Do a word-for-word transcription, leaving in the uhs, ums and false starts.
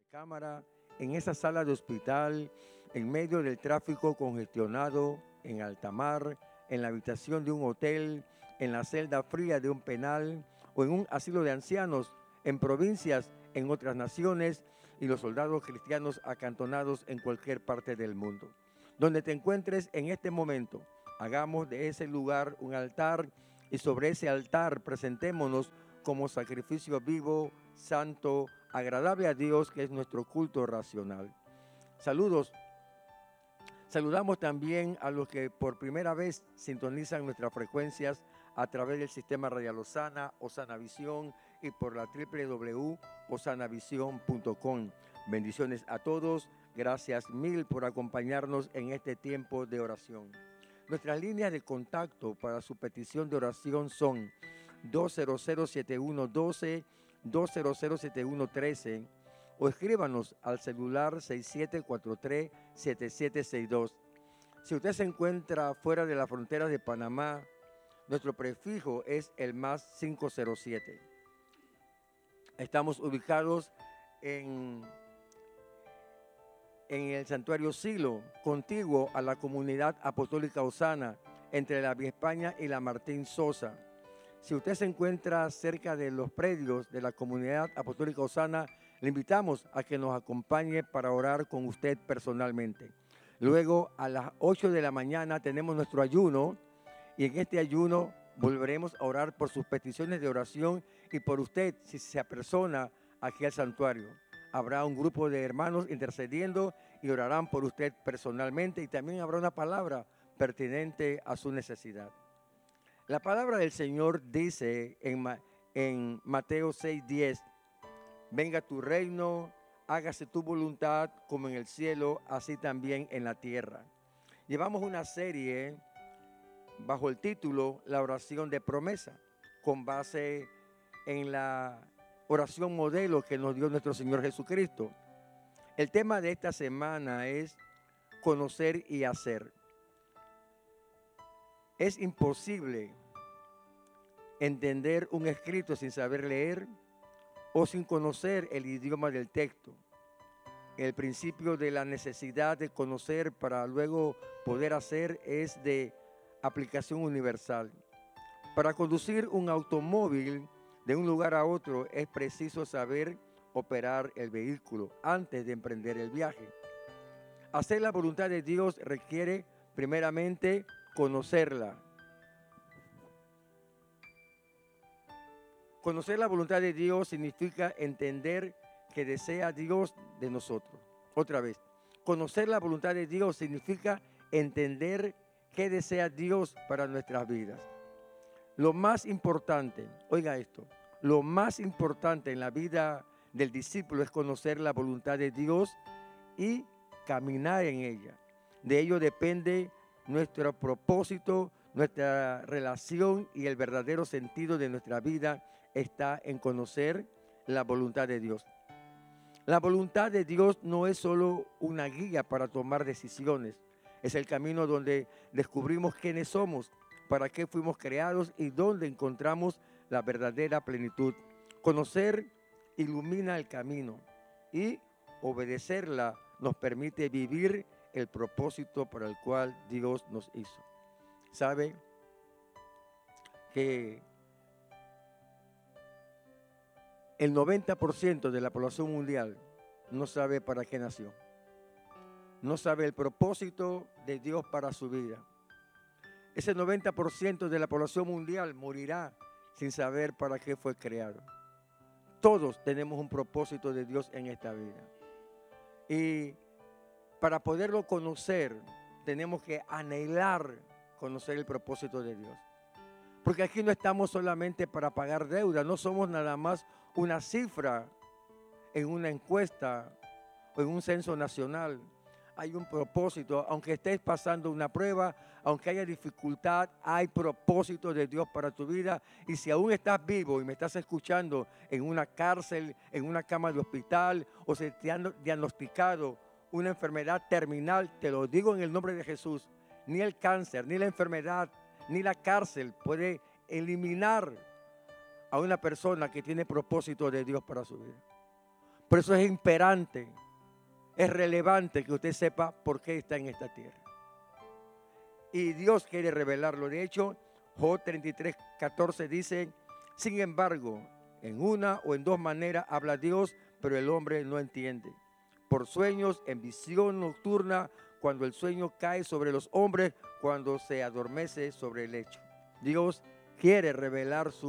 cámara, en esa sala de hospital, en medio del tráfico congestionado, en alta mar, en la habitación de un hotel, en la celda fría de un penal o en un asilo de ancianos, en provincias, en otras naciones y los soldados cristianos acantonados en cualquier parte del mundo. Donde te encuentres en este momento, hagamos de ese lugar un altar y sobre ese altar presentémonos como sacrificio vivo, santo, agradable a Dios, que es nuestro culto racional. Saludos. Saludamos también a los que por primera vez sintonizan nuestras frecuencias a través del sistema Radial Osana, Osana Visión y por la doble u doble u doble u punto osana visión punto com. Bendiciones a todos. Gracias mil por acompañarnos en este tiempo de oración. Nuestras líneas de contacto para su petición de oración son dos cero cero, siete uno uno dos, dos cero cero, siete uno uno tres o escríbanos al celular seis siete cuatro tres, siete siete seis dos. Si usted se encuentra fuera de la frontera de Panamá, nuestro prefijo es el más cinco cero siete. Estamos ubicados en, en el Santuario Silo, contiguo a la Comunidad Apostólica Osana, entre la Vía España y la Martín Sosa. Si usted se encuentra cerca de los predios de la Comunidad Apostólica Osana, le invitamos a que nos acompañe para orar con usted personalmente. Luego, a las ocho de la mañana tenemos nuestro ayuno y en este ayuno volveremos a orar por sus peticiones de oración y por usted si se apersona aquí al santuario. Habrá un grupo de hermanos intercediendo y orarán por usted personalmente y también habrá una palabra pertinente a su necesidad. La palabra del Señor dice en, en Mateo seis diez, venga tu reino, hágase tu voluntad como en el cielo, así también en la tierra. Llevamos una serie bajo el título La oración de promesa, con base en la oración modelo que nos dio nuestro Señor Jesucristo. El tema de esta semana es conocer y hacer. Es imposible entender un escrito sin saber leer o sin conocer el idioma del texto. El principio de la necesidad de conocer para luego poder hacer es de aplicación universal. Para conducir un automóvil de un lugar a otro es preciso saber operar el vehículo antes de emprender el viaje. Hacer la voluntad de Dios requiere primeramente conocerla. Conocer la voluntad de Dios significa entender que desea Dios de nosotros. Otra vez, conocer la voluntad de Dios significa entender qué desea Dios para nuestras vidas. Lo más importante, oiga esto, lo más importante en la vida del discípulo es conocer la voluntad de Dios y caminar en ella. De ello depende nuestro propósito, nuestra relación y el verdadero sentido de nuestra vida está en conocer la voluntad de Dios. La voluntad de Dios no es solo una guía para tomar decisiones, es el camino donde descubrimos quiénes somos, para qué fuimos creados y dónde encontramos la verdadera plenitud. Conocer ilumina el camino y obedecerla nos permite vivir el propósito para el cual Dios nos hizo. ¿Sabe que el noventa por ciento de la población mundial no sabe para qué nació? No sabe el propósito de Dios para su vida. Ese noventa por ciento de la población mundial morirá sin saber para qué fue creado. Todos tenemos un propósito de Dios en esta vida. Y para poderlo conocer, tenemos que anhelar conocer el propósito de Dios. Porque aquí no estamos solamente para pagar deuda, no somos nada más una cifra en una encuesta o en un censo nacional. Hay un propósito, aunque estés pasando una prueba, aunque haya dificultad, hay propósito de Dios para tu vida. Y si aún estás vivo y me estás escuchando en una cárcel, en una cama de hospital, o se te han diagnosticado una enfermedad terminal, te lo digo en el nombre de Jesús, ni el cáncer, ni la enfermedad, ni la cárcel puede eliminar a una persona que tiene propósito de Dios para su vida. Por eso es imperante, es relevante que usted sepa por qué está en esta tierra. Y Dios quiere revelarlo. De hecho, Job treinta y tres, catorce dice, sin embargo, en una o en dos maneras habla Dios, pero el hombre no entiende. Por sueños, en visión nocturna, cuando el sueño cae sobre los hombres, cuando se adormece sobre el lecho. Dios quiere revelar su